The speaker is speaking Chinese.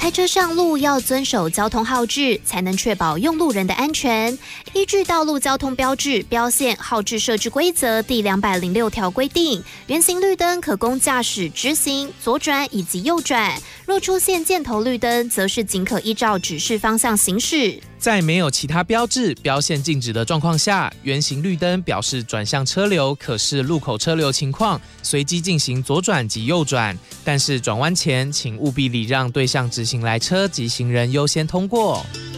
开车上路要遵守交通号志，才能确保用路人的安全。依据《道路交通标志、标线、号志设置规则》第206条规定，圆形绿灯可供驾驶直行、左转以及右转。若出现箭头绿灯，则是仅可依照指示方向行驶。 在没有其他标志、标线禁止的状况下，圆形绿灯表示转向车流，可视路口车流情况，随机进行左转及右转。但是转弯前，请务必礼让对向直行来车及行人优先通过。